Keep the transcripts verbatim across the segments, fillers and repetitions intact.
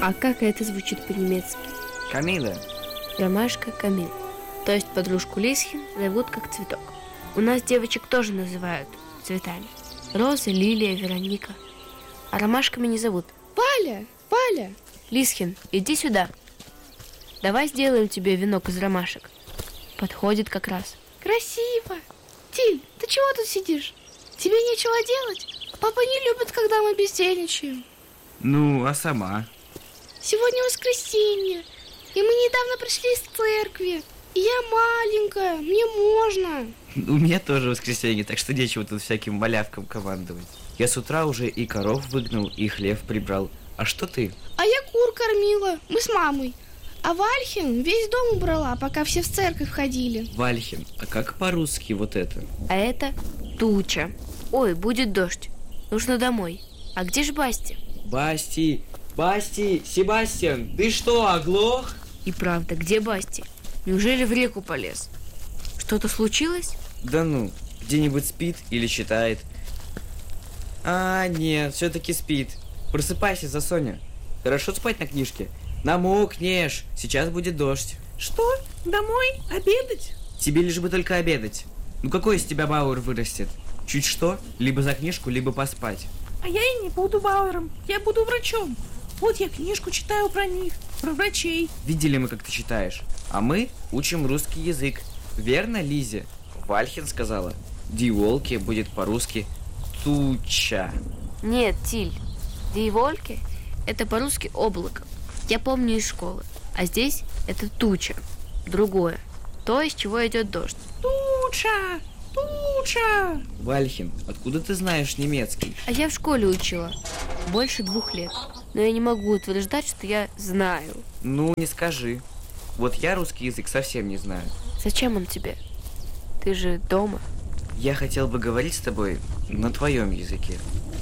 А как это звучит по-немецки? Камила. Ромашка Камиль. То есть подружку Лисхин зовут как цветок. У нас девочек тоже называют цветами. Роза, Лилия, Вероника. А ромашками не зовут. Валя, Валя. Лисхин, иди сюда. Давай сделаем тебе венок из ромашек. Подходит как раз. Красиво. Тиль, ты чего тут сидишь? Тебе нечего делать? Папа не любит, когда мы бездельничаем. Ну, а сама? Сегодня воскресенье, и мы недавно пришли из церкви. И я маленькая, мне можно. У меня тоже воскресенье, так что нечего тут всяким малявкам командовать. Я с утра уже и коров выгнал, и хлев прибрал. А что ты? А я кур кормила, мы с мамой. А Вальхин весь дом убрала, пока все в церковь ходили. Вальхин, а как по-русски вот это? А это туча. Ой, будет дождь. Нужно домой. А где ж Басти? Басти, Басти, Себастьян, ты что, оглох? И правда, где Басти? Неужели в реку полез? Что-то случилось? Да ну, где-нибудь спит или читает. А, нет, все-таки спит. Просыпайся, Засоня. Хорошо спать на книжке. Намокнешь, сейчас будет дождь. Что? Домой? Обедать? Тебе лишь бы только обедать. Ну какой из тебя Бауэр вырастет? Чуть что, либо за книжку, либо поспать. А я и не буду Бауэром, я буду врачом. Вот я книжку читаю про них, про врачей. Видели мы, как ты читаешь. А мы учим русский язык. Верно, Лизе? Вальхин сказала. Die Wolke будет по-русски туча. Нет, Тиль, Die Wolke это по-русски облако. Я помню из школы. А здесь это туча. Другое. То, из чего идет дождь. Туча! Туча! Вальхин, откуда ты знаешь немецкий? А я в школе учила. Больше двух лет. Но я не могу утверждать, что я знаю. Ну, не скажи. Вот я русский язык совсем не знаю. Зачем он тебе? Ты же дома. Я хотел бы говорить с тобой на твоем языке.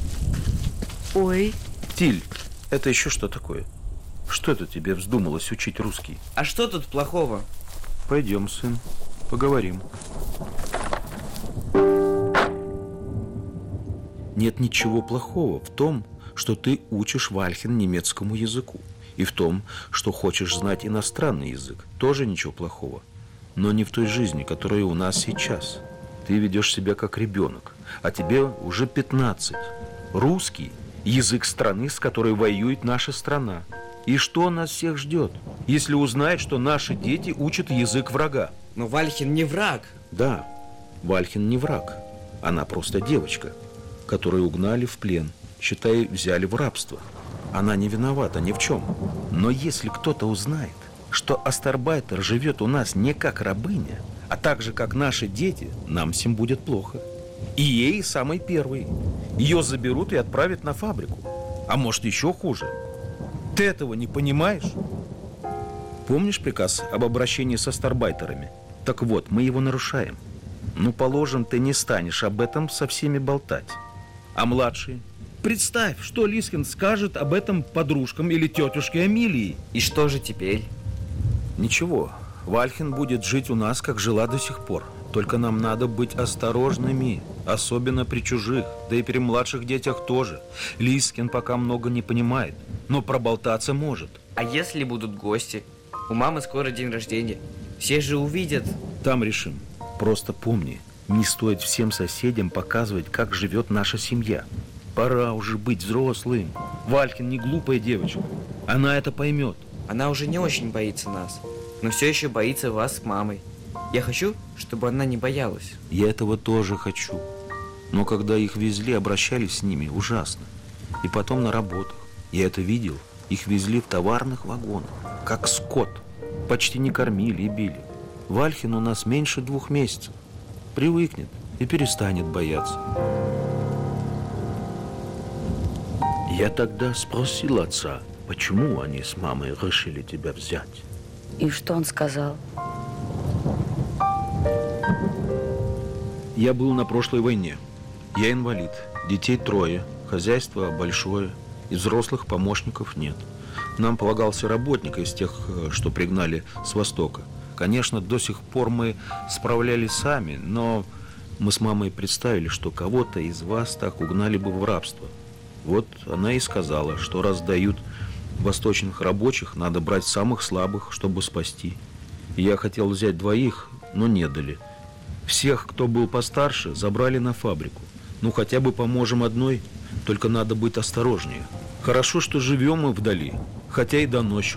Ой. Тиль, это еще что такое? Что это тебе вздумалось учить русский? А что тут плохого? Пойдем, сын, поговорим. Нет ничего плохого в том, что ты учишь Вальхин немецкому языку. И в том, что хочешь знать иностранный язык. Тоже ничего плохого. Но не в той жизни, которая у нас сейчас. Ты ведешь себя как ребенок, а тебе уже пятнадцать. Русский – язык страны, с которой воюет наша страна. И что нас всех ждет, если узнает, что наши дети учат язык врага? Но Вальхин не враг. Да, Вальхин не враг. Она просто девочка, которую угнали в плен, считай, взяли в рабство. Она не виновата ни в чем. Но если кто-то узнает, что астарбайтер живет у нас не как рабыня, а так же, как наши дети, нам всем будет плохо. И ей самой первой. Ее заберут и отправят на фабрику. А может, еще хуже. Ты этого не понимаешь? Помнишь приказ об обращении с астарбайтерами? Так вот, мы его нарушаем. Ну, положим, ты не станешь об этом со всеми болтать. А младшие? Представь, что Лисхин скажет об этом подружкам или тетушке Амилии. И что же теперь? Ничего, Вальхин будет жить у нас, как жила до сих пор. Только нам надо быть осторожными, особенно при чужих, да и при младших детях тоже. Лисхин пока много не понимает, но проболтаться может. А если будут гости? У мамы скоро день рождения. Все же увидят. Там решим. Просто помни, не стоит всем соседям показывать, как живет наша семья. Пора уже быть взрослым. Вальхин не глупая девочка. Она это поймет. Она уже не очень боится нас, но все еще боится вас с мамой. Я хочу, чтобы она не боялась. Я этого тоже хочу. Но когда их везли, обращались с ними ужасно. И потом на работах. Я это видел. Их везли в товарных вагонах, как скот. Почти не кормили и били. Вальхин у нас меньше двух месяцев. Привыкнет и перестанет бояться. Я тогда спросил отца, почему они с мамой решили тебя взять. И что он сказал? Я был на прошлой войне. Я инвалид. Детей трое. Хозяйство большое. И взрослых помощников нет. Нам полагался работник из тех, что пригнали с Востока. Конечно, до сих пор мы справлялись сами, но мы с мамой представили, что кого-то из вас так угнали бы в рабство. Вот она и сказала, что раз дают Восточных рабочих надо брать самых слабых, чтобы спасти. И я хотел взять двоих, но не дали. Всех, кто был постарше, забрали на фабрику. Ну, хотя бы поможем одной, только надо быть осторожнее. Хорошо, что живем мы вдали, хотя и доносчик